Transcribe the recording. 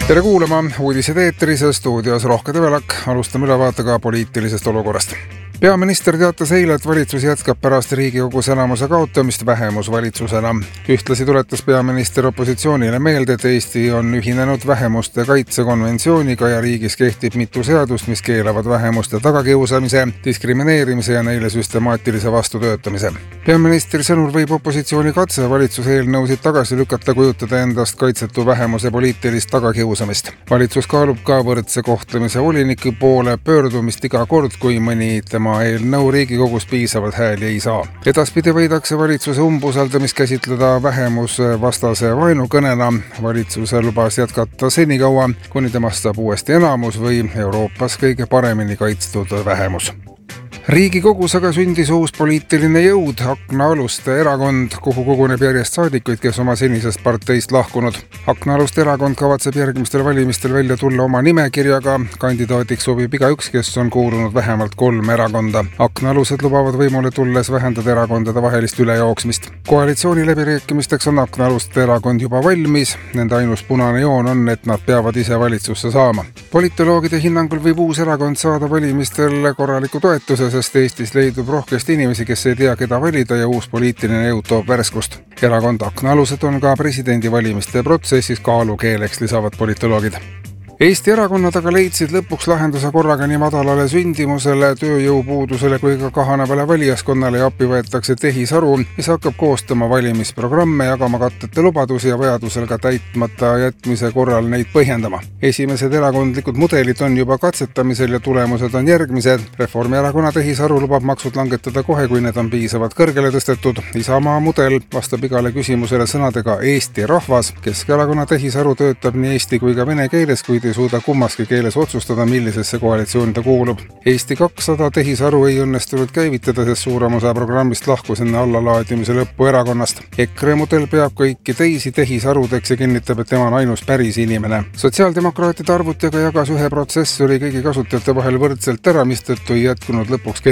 Tere kuulama uudised eetris ja stuudios Rohke Develak. Alustame ülevaatega poliitilisest olukorrast. Peaminister teatas eile, et valitsus jätkab pärast Riigikogus enamuse kaotamist vähemusvalitsusena. Ühtlasi tuletas peaminister opositsioonile meelde, et Eesti on ühinenud vähemuste kaitsekonventsiooniga ja riigis kehtib mitu seadust, mis keelavad vähemuste tagakiusamise, diskrimineerimise ja neile süstemaatilise vastutöötamise. Peaministri sõnul võib opositsiooni katse valitsuse eelnõusid tagasi lükata kujutada endast kaitsetu vähemuse poliitilist tagakiusamist. Valitsus kaalub ka võrdse kohtlemise voliniku poole pöördumist iga kord, kui mõni tema eelnõu Riigikogus piisavalt hääli ei saa. Edaspidi võidakse valitsuse umbusaldamist käsitleda vähemusvastase vaenukõnena. Valitsuse lubas jätkata senikaua, kuni temast saab uuesti enamus või Euroopas kõige paremini kaitstud vähemus. Riigikogus aga sündis uus poliitiline jõud, Aknaaluste erakond, kuhu koguneb järjest saadikuid, kes oma senisest parteist lahkunud. Aknaaluste erakond kavatseb järgmistel valimistel välja tulla oma nimekirjaga. Kandidaadiks sobib igaüks, kes on kuulunud vähemalt 3 erakonda. Aknaalused lubavad võimule tulles vähendada erakondade vahelist ülejooksmist. Koalitsiooni läbirääkimisteks on Aknaaluste erakond juba valmis. Nende ainus punane joon on, et nad peavad ise valitsusse saama. Politoloogide hinnangul võib uus erakond saada valimistel korraliku toetuse, sest Eestis leidub rohkesti inimesi, kes ei tea, keda valida ja uus poliitiline jõud toob värskust. Erakond Aknaalused on ka presidendivalimiste protsessis kaalukeeleks, lisavad politoloogid. Eesti erakonnad aga leidsid lõpuks lahenduse korraga nii madalale sündimusele, tööjõupuudusele kui ka kahanevale valijaskonnale ja appi võetakse tehisaru, mis hakkab koostama valimisprogramme, jagama kattete lubadusi ja vajadusel ka täitmata jätmise korral neid põhjendama. Esimesed erakondlikud mudelid on juba katsetamisel ja tulemused on järgmised. Reformierakonna tehisaru lubab maksud langetada kohe, kui need on piisavalt kõrgele tõstetud. Isamaa mudel vastab igale küsimusele sõnadega Eesti rahvas. Keskerakonna tehisaru töötab nii eesti kui ka vene keeles, kuid ei suuda kummaski keeles otsustada, millisesse koalitsiooni ta kuulub. Eesti 200 tehisaru ei õnnestunud käivitada, sest suurem osa programmist lahkus enne allalaadimise lõppu erakonnast. EKRE mudel peab kõiki teisi tehisarudeks ja kinnitab, et tema on ainus päris inimene. Sotsiaaldemokraatide arvuti aga jagas ühe protsessori kõigi kasutajate vahel võrdselt ära, mistõttu ei jätkunud lõpuks